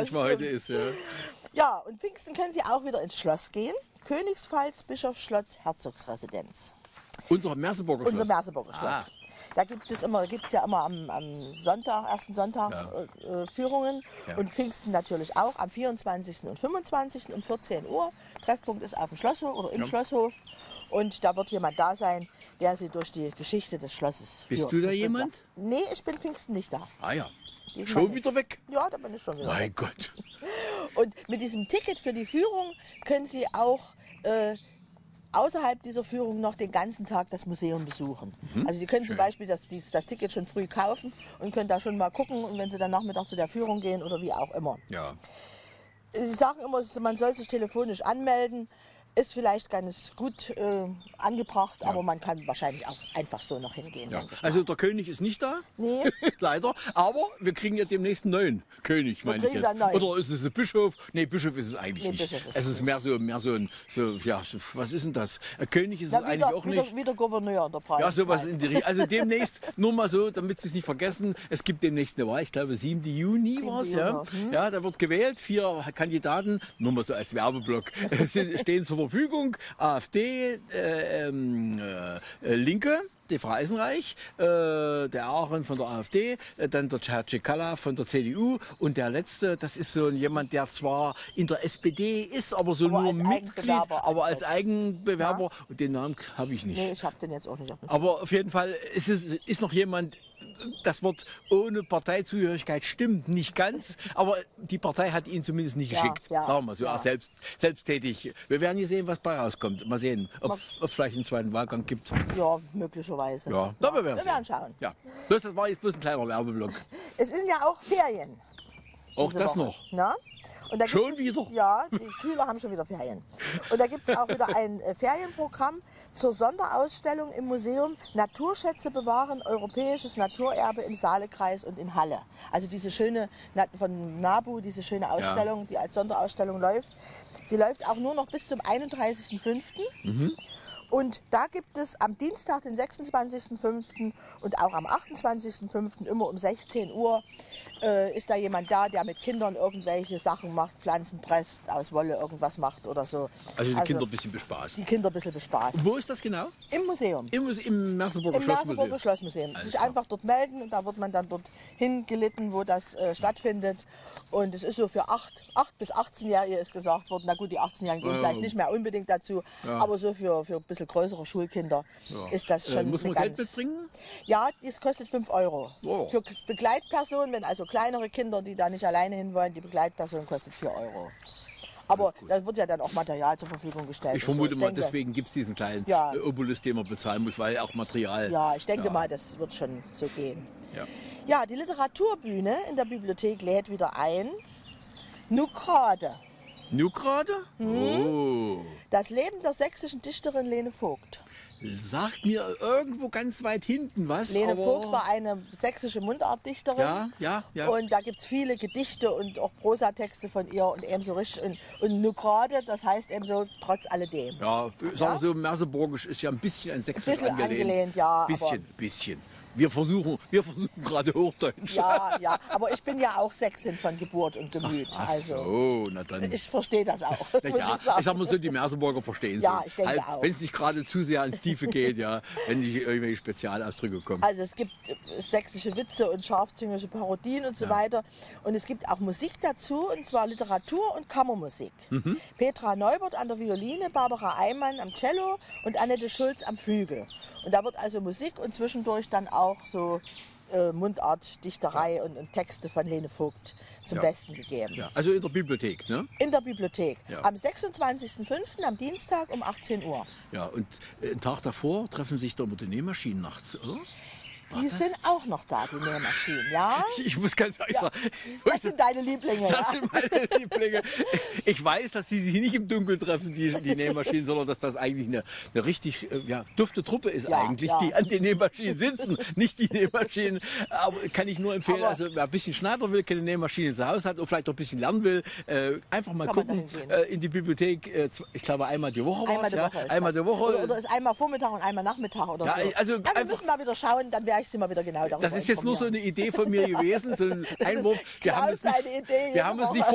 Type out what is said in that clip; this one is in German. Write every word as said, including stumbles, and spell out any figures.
manchmal heute ist. Ja. Ja, und Pfingsten können Sie auch wieder ins Schloss gehen. Königspfalz, Bischofsschloss, Herzogsresidenz. Unser Merseburger Schloss. Unser Merseburger Schloss. Ah. Da gibt es immer, gibt's ja immer am, am Sonntag, ersten Sonntag ja. äh, Führungen ja. und Pfingsten natürlich auch am vierundzwanzigsten und fünfundzwanzigsten um vierzehn Uhr. Treffpunkt ist auf dem Schlosshof oder im ja. Schlosshof und da wird jemand da sein, der Sie durch die Geschichte des Schlosses Bist führt. du da jemand? Nee, ich bin Pfingsten nicht da. Ah ja. Schon wieder weg? Ja, da bin ich schon wieder mein weg. Mein Gott. Und mit diesem Ticket für die Führung können Sie auch äh, außerhalb dieser Führung noch den ganzen Tag das Museum besuchen. Mhm. Also Sie können Schön. zum Beispiel das, das Ticket schon früh kaufen und können da schon mal gucken und wenn Sie dann Nachmittag zu der Führung gehen oder wie auch immer. Ja. Sie sagen immer, man soll sich telefonisch anmelden. Ist vielleicht ganz gut äh, angebracht, ja. aber man kann wahrscheinlich auch einfach so noch hingehen. Ja. Also der König ist nicht da, nee. leider, aber wir kriegen ja demnächst einen neuen König, wir meine ich jetzt. Oder ist es ein Bischof? Nee, Bischof ist es eigentlich nee, nicht. Ist es ist mehr so, mehr so ein, so, ja, was ist denn das? Ein König ist ja, es wieder, eigentlich auch wieder, nicht. Wieder Gouverneur der Preis. Ja, sowas in die Richtung. Also demnächst, nur mal so, damit Sie es nicht vergessen, es gibt demnächst eine Wahl, ich glaube siebten Juni war es, ja. Hm. Ja, da wird gewählt, vier Kandidaten, nur mal so als Werbeblock, stehen zur Verfügung. AfD, äh, äh, äh, Linke, die Frau Eisenreich, äh, der Aaron von der AfD, äh, dann der Herr Cicala von der C D U und der letzte, das ist so jemand, der zwar in der S P D ist, aber so aber nur Mitglied, aber als ja. Eigenbewerber. Und den Namen habe ich nicht. Nee, ich habe den jetzt auch nicht auf dem Aber auf jeden Fall ist es ist noch jemand, das Wort ohne Parteizugehörigkeit stimmt nicht ganz, aber die Partei hat ihn zumindest nicht ja, geschickt. ja, Sagen wir so, ja. selbst, selbsttätig. Wir werden hier sehen, was bei rauskommt. Mal sehen, ob es vielleicht einen zweiten Wahlgang gibt. Ja, möglicherweise. Ja, ja. wir werden, wir werden schauen. Ja. Das war jetzt bloß ein kleiner Werbeblock. Es sind ja auch Ferien. Auch das Woche. noch? Na? Und da schon es, wieder? Ja, die Schüler haben schon wieder Ferien. Und da gibt es auch wieder ein äh, Ferienprogramm zur Sonderausstellung im Museum Naturschätze bewahren, europäisches Naturerbe im Saalekreis und in Halle. Also diese schöne, von NABU, diese schöne Ausstellung, ja. die als Sonderausstellung läuft. Sie läuft auch nur noch bis zum einunddreißigsten fünften Mhm. Und da gibt es am Dienstag, den sechsundzwanzigsten fünften und auch am achtundzwanzigsten fünften immer um sechzehn Uhr äh, ist da jemand da, der mit Kindern irgendwelche Sachen macht, Pflanzen presst, aus Wolle irgendwas macht oder so. Also die also Kinder ein bisschen bespaßt. Die Kinder ein bisschen bespaßt. Und wo ist das genau? Im Museum. Im, im Merseburger Im Schlossmuseum. Merseburger Schlossmuseum. Sich einfach dort melden und da wird man dann dort hingelitten, wo das äh, stattfindet. Und es ist so für acht bis achtzehnjährige ist gesagt worden. Na gut, die achtzehnjährigen gehen ja. vielleicht nicht mehr unbedingt dazu, ja. aber so für, für ein bisschen größere Schulkinder ja. ist das schon. Äh, muss man Geld mitbringen? Ja, das kostet fünf Euro. Oh. Für Begleitpersonen, wenn also kleinere Kinder, die da nicht alleine hin wollen, die Begleitperson kostet vier Euro. Aber da wird ja dann auch Material zur Verfügung gestellt. Ich vermute so. ich mal, denke, deswegen gibt es diesen kleinen ja. Obolus, den man bezahlen muss, weil auch Material... Ja, ich denke ja. mal, das wird schon so gehen. Ja. ja, die Literaturbühne in der Bibliothek lädt wieder ein. Nur gerade. Nur gerade? Hm? Oh. Das Leben der sächsischen Dichterin Lene Vogt. Sagt mir irgendwo ganz weit hinten was. Lene aber Vogt war eine sächsische Mundartdichterin. Ja, ja, ja. Und da gibt es viele Gedichte und auch Prosatexte von ihr und ebenso richtig. Und, und nur gerade, das heißt eben so trotz alledem. Ja, sagen wir ja? so, Merseburgisch ist ja ein bisschen an Sächsisch ein bisschen angelehnt. angelehnt. Ja. Bisschen, aber bisschen. Wir versuchen, wir versuchen gerade Hochdeutsch. Ja, ja, aber ich bin ja auch Sächsin von Geburt und Gemüt. Ach, ach also so, na dann. Ich verstehe das auch. Ja, muss ich, sagen. ich sag mal so, die Merseburger verstehen es. Ja, ich denke halt, auch. wenn es nicht gerade zu sehr ins Tiefe geht, ja, wenn nicht irgendwelche Spezialausdrücke kommen. Also es gibt sächsische Witze und scharfzüngige Parodien und so ja. weiter. Und es gibt auch Musik dazu, und zwar Literatur und Kammermusik. Mhm. Petra Neubert an der Violine, Barbara Eimann am Cello und Annette Schulz am Flügel. Und da wird also Musik und zwischendurch dann auch so äh, Mundart, Dichterei und, und Texte von Lene Vogt zum ja. Besten gegeben. Ja. Also in der Bibliothek, ne? In der Bibliothek. Ja. Am sechsundzwanzigsten fünften am Dienstag um achtzehn Uhr. Ja, und äh, einen Tag davor treffen sich da mit den Nähmaschinen nachts, oder? War die das? Sind auch noch da, die Nähmaschinen, ja? Ich, ich muss ganz ehrlich ja. sagen. Das sind deine Lieblinge. Das ja? sind meine Lieblinge. Ich weiß, dass sie sich nicht im Dunkeln treffen, die, die Nähmaschinen, sondern dass das eigentlich eine, eine richtig ja, dufte Truppe ist ja, eigentlich, ja. die an den Nähmaschinen sitzen, nicht die Nähmaschinen. Aber kann ich nur empfehlen, Aber also wer ein bisschen Schneider will, keine Nähmaschine zu Hause hat und vielleicht auch ein bisschen lernen will, äh, einfach mal gucken äh, in die Bibliothek. Äh, ich glaube einmal die Woche Einmal die ja? Woche. Einmal die Woche. Oder, oder ist einmal Vormittag und einmal Nachmittag oder ja, so. Also ja, wir müssen mal wieder schauen, dann werde ich sie mal wieder genau darüber Das ist jetzt nur so eine Idee von mir gewesen, so ein Einwurf. Wir haben es nicht, wir haben es nicht